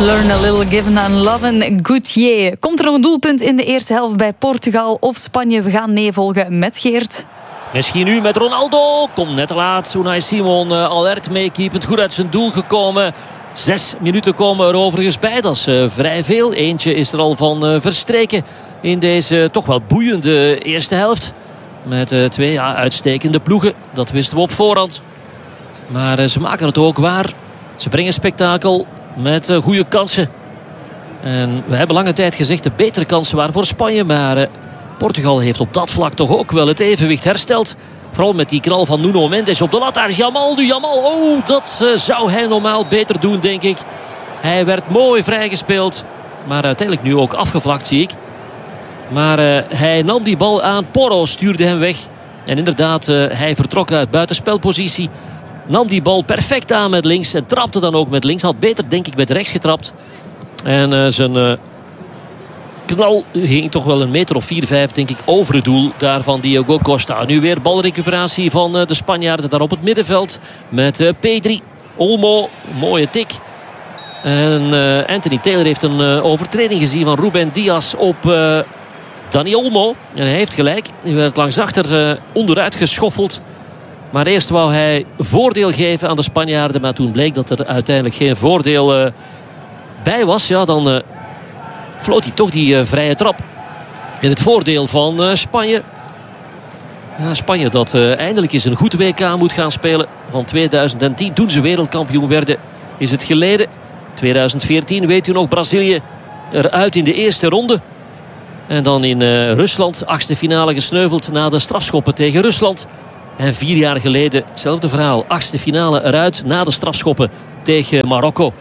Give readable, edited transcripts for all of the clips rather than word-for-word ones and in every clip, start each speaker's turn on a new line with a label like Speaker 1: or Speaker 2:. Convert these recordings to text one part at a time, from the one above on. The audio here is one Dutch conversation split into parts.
Speaker 1: Learn a little given and loven. Gauthier. Komt er nog een doelpunt in de eerste helft bij Portugal of Spanje? We gaan meevolgen met Geert.
Speaker 2: Misschien nu met Ronaldo. Komt net te laat. Unai Simon alert meekeepend. Goed uit zijn doel gekomen. 6 minuten komen er overigens bij. Dat is vrij veel. Eentje is er al van verstreken in deze toch wel boeiende eerste helft. Met 2 uitstekende ploegen. Dat wisten we op voorhand. Maar ze maken het ook waar. Ze brengen spektakel met goede kansen. En we hebben lange tijd gezegd de betere kansen waren voor Spanje. Maar Portugal heeft op dat vlak toch ook wel het evenwicht hersteld. Vooral met die knal van Nuno Mendes op de lat. Daar is Yamal nu. Yamal, dat zou hij normaal beter doen, denk ik. Hij werd mooi vrijgespeeld. Maar uiteindelijk nu ook afgevlakt, zie ik. Maar hij nam die bal aan. Porro stuurde hem weg. En inderdaad, hij vertrok uit buitenspelpositie. Nam die bal perfect aan met links. En trapte dan ook met links. Had beter, denk ik, met rechts getrapt. En zijn knal ging toch wel een meter of 4-5, denk ik, over het doel daar van Diogo Costa. Nu weer balrecuperatie van de Spanjaarden daar op het middenveld. Met Pedri. Olmo, mooie tik. En Anthony Taylor heeft een overtreding gezien van Ruben Dias op Dani Olmo. En hij heeft gelijk. Hij werd langs achter onderuit geschoffeld. Maar eerst wou hij voordeel geven aan de Spanjaarden. Maar toen bleek dat er uiteindelijk geen voordeel bij was. Ja, dan floot hij toch die vrije trap. In het voordeel van Spanje. Ja, Spanje dat eindelijk eens een goed WK moet gaan spelen. Van 2010, toen ze wereldkampioen werden, is het geleden. 2014, weet u nog, Brazilië eruit in de eerste ronde. En dan in Rusland, 8e finale gesneuveld na de strafschoppen tegen Rusland. En 4 jaar geleden hetzelfde verhaal. 8e finale eruit na de strafschoppen tegen Marokko.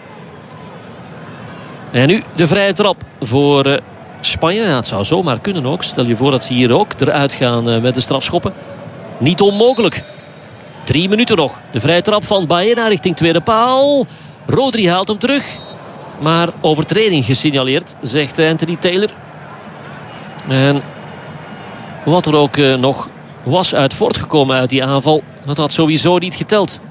Speaker 2: En nu de vrije trap voor Spanje. Ja, het zou zomaar kunnen ook. Stel je voor dat ze hier ook eruit gaan met de strafschoppen. Niet onmogelijk. 3 minuten nog. De vrije trap van Baena richting tweede paal. Rodri haalt hem terug. Maar overtreding gesignaleerd, zegt Anthony Taylor. En wat er ook nog was uit voortgekomen uit die aanval, dat had sowieso niet geteld.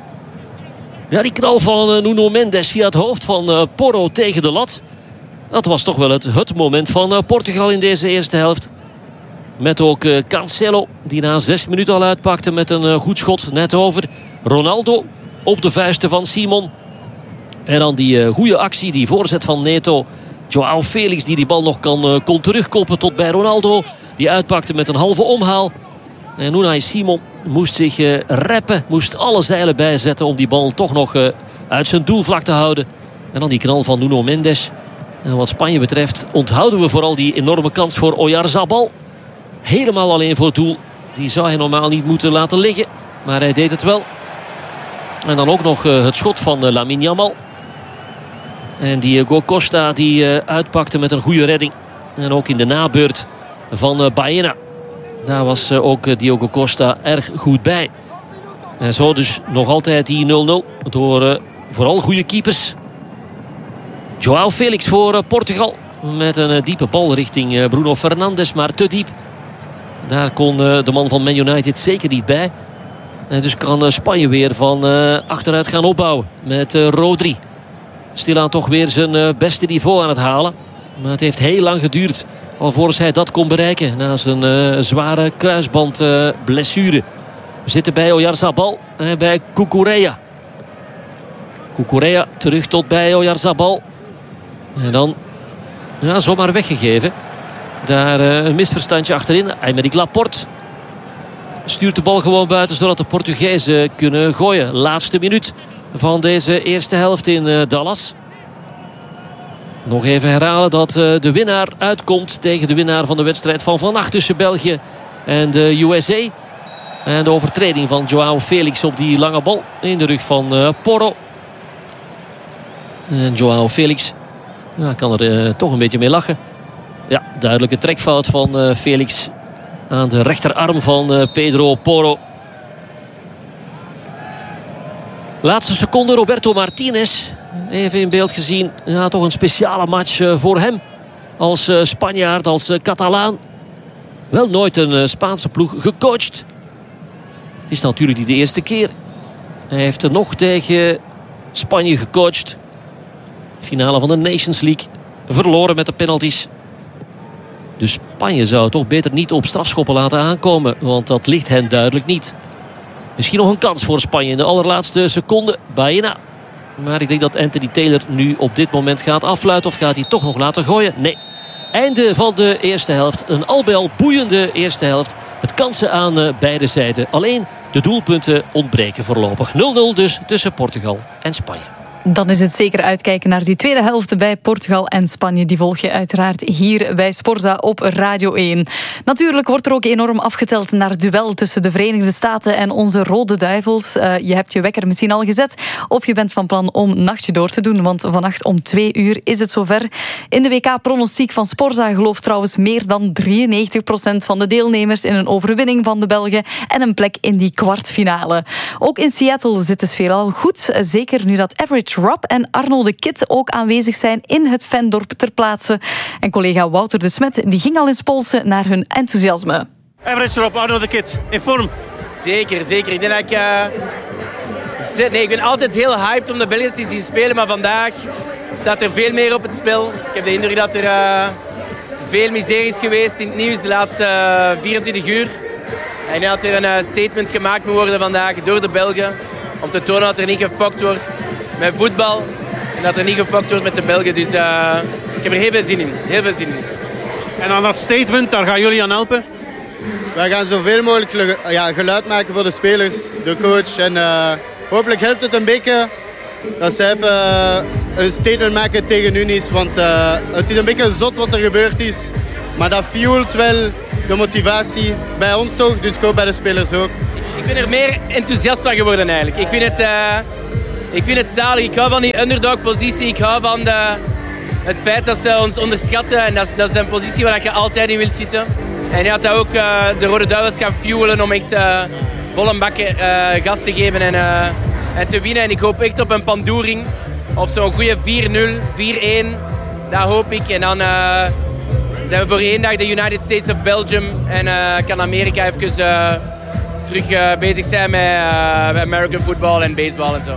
Speaker 2: Ja, die knal van Nuno Mendes via het hoofd van Porro tegen de lat. Dat was toch wel het moment van Portugal in deze eerste helft. Met ook Cancelo, die na 6 minuten al uitpakte met een goed schot net over. Ronaldo op de vuisten van Simon. En dan die goede actie, die voorzet van Neto. Joao Felix die bal nog kon terugkoppen tot bij Ronaldo. Die uitpakte met een halve omhaal. En Unai Simon moest zich reppen. Moest alle zeilen bijzetten om die bal toch nog uit zijn doelvlak te houden. En dan die knal van Nuno Mendes. En wat Spanje betreft onthouden we vooral die enorme kans voor Oyarzabal. Helemaal alleen voor het doel. Die zou hij normaal niet moeten laten liggen. Maar hij deed het wel. En dan ook nog het schot van Lamine Yamal. En Diogo Costa die uitpakte met een goede redding. En ook in de nabeurt van Baena. Daar was ook Diogo Costa erg goed bij. En zo dus nog altijd die 0-0. Door vooral goede keepers. Joao Felix voor Portugal. Met een diepe bal richting Bruno Fernandes. Maar te diep. Daar kon de man van Man United zeker niet bij. En dus kan Spanje weer van achteruit gaan opbouwen. Met Rodri. Stilaan toch weer zijn beste niveau aan het halen. Maar het heeft heel lang geduurd alvorens hij dat kon bereiken. Na zijn zware kruisbandblessure. We zitten bij Oyarzabal en bij Cucurella. Cucurella terug tot bij Oyarzabal. En dan zomaar weggegeven. Daar een misverstandje achterin. Aymeric Laporte stuurt de bal gewoon buiten, zodat de Portugezen kunnen gooien. Laatste minuut van deze eerste helft in Dallas. Nog even herhalen dat de winnaar uitkomt tegen de winnaar van de wedstrijd van vannacht tussen België en de USA. En de overtreding van Joao Felix op die lange bal in de rug van Porro. En Joao Felix kan er toch een beetje mee lachen. Ja, duidelijke trekfout van Felix aan de rechterarm van Pedro Porro. Laatste seconde, Roberto Martinez. Even in beeld gezien. Ja, toch een speciale match voor hem. Als Spanjaard, als Catalaan. Wel nooit een Spaanse ploeg gecoacht. Het is natuurlijk niet de eerste keer. Hij heeft er nog tegen Spanje gecoacht. finale van de Nations League. Verloren met de penalties. Dus Spanje zou toch beter niet op strafschoppen laten aankomen. Want dat ligt hen duidelijk niet. Misschien nog een kans voor Spanje in de allerlaatste seconde. Baena. Maar ik denk dat Anthony Taylor nu op dit moment gaat affluiten. Of gaat hij toch nog laten gooien? Nee. Einde van de eerste helft. Een al bij al boeiende eerste helft. Met kansen aan beide zijden. Alleen de doelpunten ontbreken voorlopig. 0-0 dus tussen Portugal en Spanje.
Speaker 1: Dan is het zeker uitkijken naar die tweede helft bij Portugal en Spanje. Die volg je uiteraard hier bij Sporza op Radio 1. Natuurlijk wordt er ook enorm afgeteld naar het duel tussen de Verenigde Staten en onze Rode Duivels. Je hebt je wekker misschien al gezet of je bent van plan om nachtje door te doen, want vannacht om 2 uur is het zover. In de WK-pronostiek van Sporza gelooft trouwens meer dan 93% van de deelnemers in een overwinning van de Belgen en een plek in die kwartfinale. Ook in Seattle zit de sfeer al goed, zeker nu dat Average Rob en Arno de Kid ook aanwezig zijn in het fandorp ter plaatse. En collega Wouter de Smet die ging al eens polsen naar hun enthousiasme.
Speaker 3: Average Rob, Arno de Kid, in vorm?
Speaker 4: Zeker. Ik denk dat ik ben altijd heel hyped om de Belgen te zien spelen, maar vandaag staat er veel meer op het spel. Ik heb de indruk dat er veel miserie is geweest in het nieuws de laatste 24 uur. En dat er een statement gemaakt moet worden vandaag door de Belgen om te tonen dat er niet gefokt wordt met voetbal en dat er niet gefokt wordt met de Belgen. Dus ik heb er heel veel zin in.
Speaker 3: En aan dat statement, daar gaan jullie aan helpen?
Speaker 5: Wij gaan zoveel mogelijk geluid maken voor de spelers, de coach. En hopelijk helpt het een beetje dat ze even een statement maken tegen Nunes. Want het is een beetje zot wat er gebeurd is. Maar dat fuelt wel de motivatie bij ons toch, dus ik hoop bij de spelers ook.
Speaker 4: Ik ben er meer enthousiast van geworden eigenlijk. Ik vind het zalig. Ik hou van die underdog-positie. Ik hou van het feit dat ze ons onderschatten. En dat is een positie waar je altijd in wilt zitten. En dat ook de Rode Duivels gaan fuelen om echt volle bakken gas te geven en te winnen. En ik hoop echt op een pandoering. Op zo'n goede 4-0, 4-1. Dat hoop ik. En dan zijn we voor 1 dag de United States of Belgium. En kan Amerika even terug bezig zijn met American football en baseball en zo.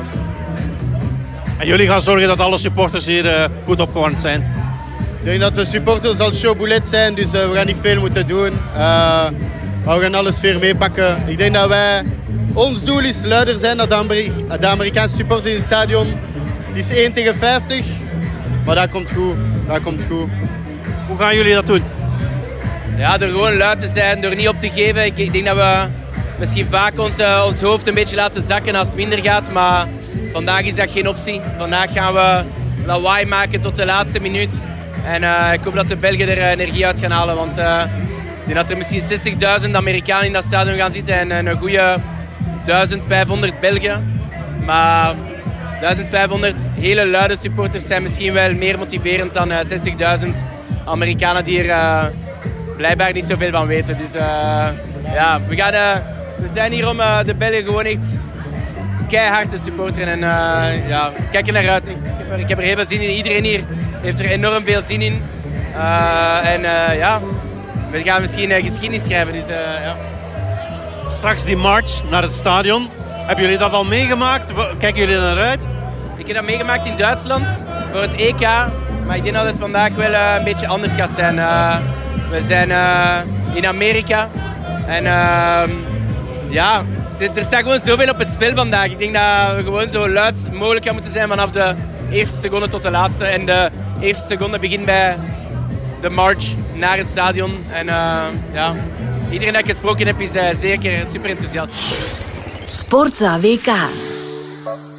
Speaker 3: En jullie gaan zorgen dat alle supporters hier goed opgewarmd zijn?
Speaker 5: Ik denk dat de supporters al showboulet zijn, dus we gaan niet veel moeten doen. Maar we gaan alles weer meepakken. Ik denk dat ons doel is luider zijn dan de Amerikaanse supporters in het stadion. Het is 1 tegen 50, maar dat komt goed.
Speaker 3: Hoe gaan jullie dat doen?
Speaker 4: Ja, door gewoon luid te zijn, door niet op te geven. Ik denk dat we misschien vaak ons hoofd een beetje laten zakken als het minder gaat, maar vandaag is dat geen optie. Vandaag gaan we lawaai maken tot de laatste minuut. En ik hoop dat de Belgen er energie uit gaan halen, want ik denk dat er misschien 60.000 Amerikanen in dat stadion gaan zitten en een goede 1500 Belgen. Maar 1500 hele luide supporters zijn misschien wel meer motiverend dan 60.000 Amerikanen die er blijkbaar niet zoveel van weten. Dus we zijn hier om de Belgen gewoon echt keihard te supporteren. En kijk er naar uit. Ik heb er heel veel zin in. Iedereen hier heeft er enorm veel zin in. We gaan misschien geschiedenis schrijven. Dus,
Speaker 3: Straks die march naar het stadion. Hebben jullie dat al meegemaakt? Kijken jullie er naar uit?
Speaker 4: Ik heb dat meegemaakt in Duitsland voor het EK. Maar ik denk dat het vandaag wel een beetje anders gaat zijn. We zijn in Amerika. En er staat gewoon zoveel op het spel vandaag. Ik denk dat we gewoon zo luid mogelijk gaan moeten zijn vanaf de eerste seconde tot de laatste. En de eerste seconde begint bij de march naar het stadion. En iedereen dat ik gesproken heb is zeker super enthousiast.
Speaker 6: Sporza WK.